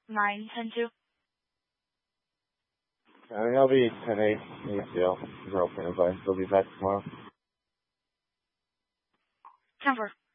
9:10. I think I'll be 10:08 in ACL. Girlfriend advice. I'll be back tomorrow. 10:4.